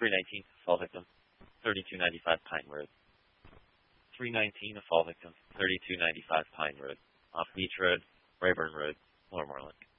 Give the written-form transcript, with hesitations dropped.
319, fall victim, 3295 Pine Road. 319, a fall victim, 3295 Pine Road, off Beach Road, Rayburn Road, Lower Moreland.